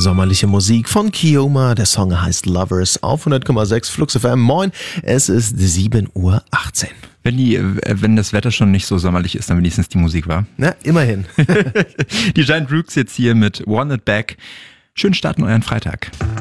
sommerliche Musik von Kioma. Der Song heißt Lovers auf 100,6 Flux FM. Moin, es ist 7:18 Uhr. Wenn das Wetter schon nicht so sommerlich ist, dann wenigstens die Musik, war. Na, immerhin. Die Giant Rooks jetzt hier mit Want It Back. Schönen Start in euren Freitag.